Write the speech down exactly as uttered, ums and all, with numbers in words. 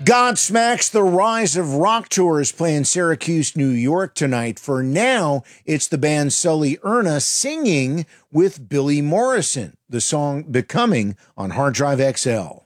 Godsmack's The Rise of Rock Tour is playing Syracuse, New York tonight. For now, it's the band Sully Erna singing with Billy Morrison, the song Becoming on Hard Drive X L.